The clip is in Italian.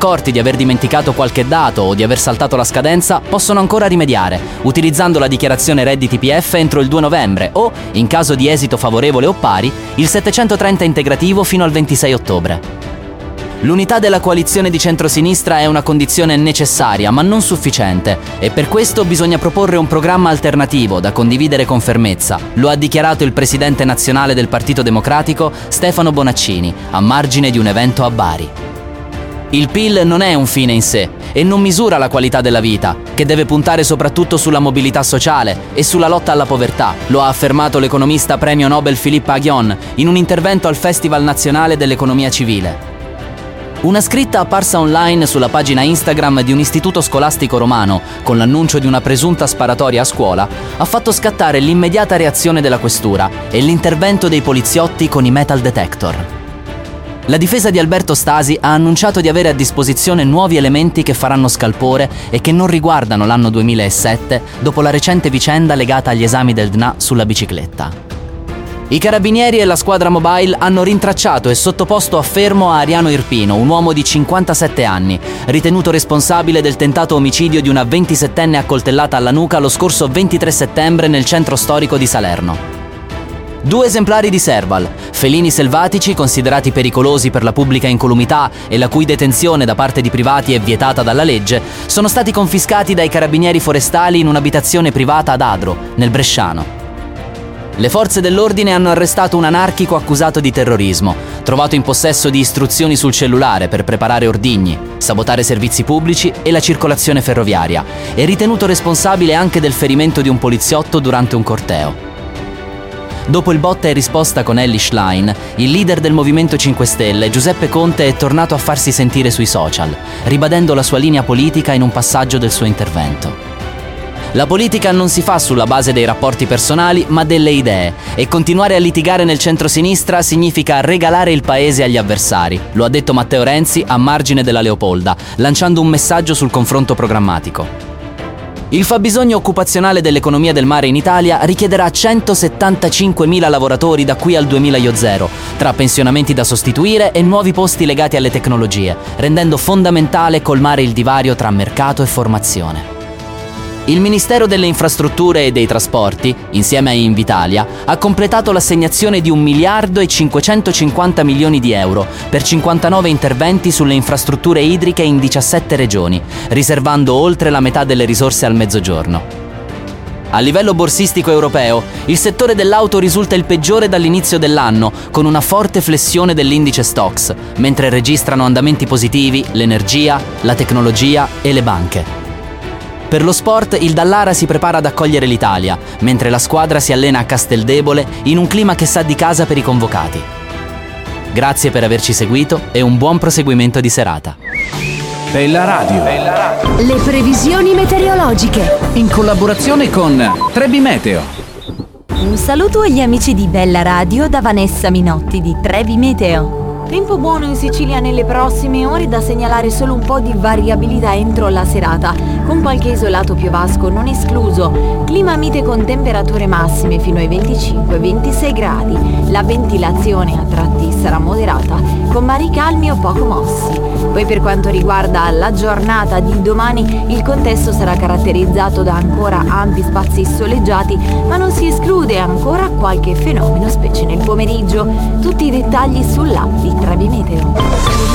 accorti di aver dimenticato qualche dato o di aver saltato la scadenza, possono ancora rimediare, utilizzando la dichiarazione redditi PF entro il 2 novembre o, in caso di esito favorevole o pari, il 730 integrativo fino al 26 ottobre. L'unità della coalizione di centrosinistra è una condizione necessaria, ma non sufficiente, e per questo bisogna proporre un programma alternativo da condividere con fermezza. Lo ha dichiarato il presidente nazionale del Partito Democratico, Stefano Bonaccini, a margine di un evento a Bari. Il PIL non è un fine in sé e non misura la qualità della vita, che deve puntare soprattutto sulla mobilità sociale e sulla lotta alla povertà, lo ha affermato l'economista premio Nobel Philippe Aghion in un intervento al Festival Nazionale dell'Economia Civile. Una scritta apparsa online sulla pagina Instagram di un istituto scolastico romano, con l'annuncio di una presunta sparatoria a scuola, ha fatto scattare l'immediata reazione della questura e l'intervento dei poliziotti con i metal detector. La difesa di Alberto Stasi ha annunciato di avere a disposizione nuovi elementi che faranno scalpore e che non riguardano l'anno 2007, dopo la recente vicenda legata agli esami del DNA sulla bicicletta. I carabinieri e la squadra mobile hanno rintracciato e sottoposto a fermo a Ariano Irpino, un uomo di 57 anni, ritenuto responsabile del tentato omicidio di una 27enne accoltellata alla nuca lo scorso 23 settembre nel centro storico di Salerno. 2 esemplari di Serval, felini selvatici considerati pericolosi per la pubblica incolumità e la cui detenzione da parte di privati è vietata dalla legge, sono stati confiscati dai carabinieri forestali in un'abitazione privata ad Adro, nel Bresciano. Le forze dell'ordine hanno arrestato un anarchico accusato di terrorismo, trovato in possesso di istruzioni sul cellulare per preparare ordigni, sabotare servizi pubblici e la circolazione ferroviaria, e ritenuto responsabile anche del ferimento di un poliziotto durante un corteo. Dopo il botta e risposta con Elly Schlein, il leader del Movimento 5 Stelle, Giuseppe Conte, è tornato a farsi sentire sui social, ribadendo la sua linea politica in un passaggio del suo intervento. La politica non si fa sulla base dei rapporti personali, ma delle idee, e continuare a litigare nel centrosinistra significa regalare il paese agli avversari, lo ha detto Matteo Renzi a margine della Leopolda, lanciando un messaggio sul confronto programmatico. Il fabbisogno occupazionale dell'economia del mare in Italia richiederà 175.000 lavoratori da qui al 2000, tra pensionamenti da sostituire e nuovi posti legati alle tecnologie, rendendo fondamentale colmare il divario tra mercato e formazione. Il Ministero delle Infrastrutture e dei Trasporti, insieme a Invitalia, ha completato l'assegnazione di 1.550 milioni di euro per 59 interventi sulle infrastrutture idriche in 17 regioni, riservando oltre la metà delle risorse al Mezzogiorno. A livello borsistico europeo, il settore dell'auto risulta il peggiore dall'inizio dell'anno, con una forte flessione dell'indice Stoxx, mentre registrano andamenti positivi l'energia, la tecnologia e le banche. Per lo sport, il Dallara si prepara ad accogliere l'Italia, mentre la squadra si allena a Casteldebole in un clima che sa di casa per i convocati. Grazie per averci seguito e un buon proseguimento di serata. Bella Radio. Le previsioni meteorologiche. In collaborazione con Trebi Meteo. Un saluto agli amici di Bella Radio da Vanessa Minotti di Trebi Meteo. Tempo buono in Sicilia nelle prossime ore, da segnalare solo un po' di variabilità entro la serata, con qualche isolato piovasco non escluso. Clima mite con temperature massime fino ai 25-26 gradi. La ventilazione a tratti sarà moderata, con mari calmi o poco mossi. Poi per quanto riguarda la giornata di domani, il contesto sarà caratterizzato da ancora ampi spazi soleggiati, ma non si esclude ancora qualche fenomeno, specie nel pomeriggio. Tutti i dettagli sull'app di Trebi Meteo.